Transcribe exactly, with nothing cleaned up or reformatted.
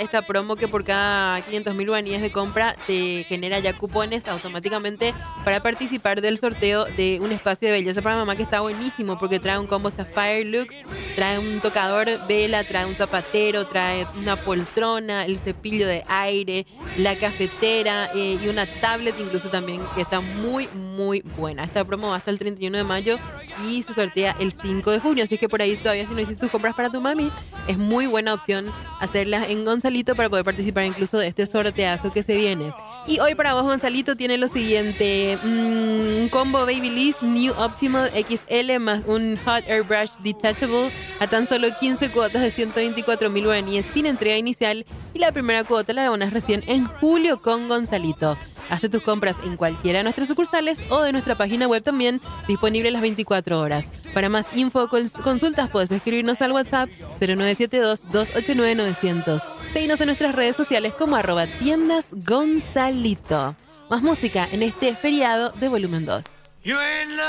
esta promo que por cada quinientos mil guaraníes de compra te genera ya cupones automáticamente para participar del sorteo de un espacio de belleza para mamá que está buenísimo porque trae un combo Sapphire Lux, trae un tocador vela, trae un zapatero, trae una poltrona, el cepillo de aire, la cafetera eh, y una tablet incluso también que está muy muy buena. Esta promo va hasta el treinta y uno de mayo y se sortea el cinco de junio, así que por ahí todavía si no hiciste tus compras para tu mami, es muy buena opción hacerlas en Gonzalito para poder participar incluso de este sorteazo que se viene. Y hoy para vos, Gonzalito, tiene lo siguiente: un mm, combo Babyliss New Optimal X L más un Hot Airbrush Detachable a tan solo quince cuotas de ciento veinticuatro mil guaraníes sin entrega inicial, y la primera cuota la abonas recién en julio con Gonzalito. Hace tus compras en cualquiera de nuestras sucursales o de nuestra página web también, disponible las veinticuatro horas. Para más info o cons- consultas puedes escribirnos al WhatsApp cero nueve siete dos, dos ocho nueve, nueve cero cero. Seguinos en nuestras redes sociales como arroba tiendas Gonzalito. Más música en este feriado de volumen dos.